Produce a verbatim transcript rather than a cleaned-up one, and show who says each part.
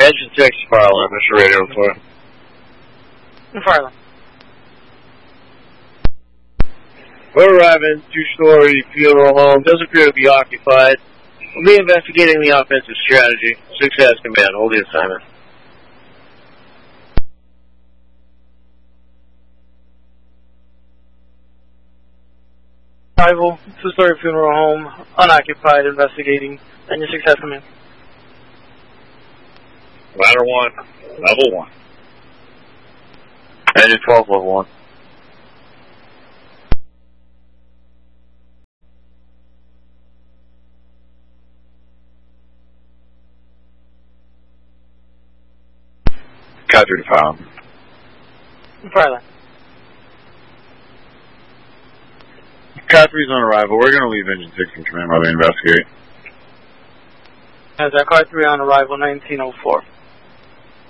Speaker 1: Engine six, Farland, Mister Radio report.
Speaker 2: Farland.
Speaker 1: We're arriving, two-story funeral home, does appear to be occupied. We'll be investigating the offensive strategy. Success, command, hold the assignment.
Speaker 2: Arrival, two-story funeral home, unoccupied, investigating. Engine success, command.
Speaker 3: Ladder one, level one.
Speaker 1: Engine twelve, level one.
Speaker 3: Cut through the file.
Speaker 2: Farland.
Speaker 3: Cat three's on arrival. We're going to leave engine six in command while they investigate.
Speaker 2: As that car three on arrival, nineteen oh four.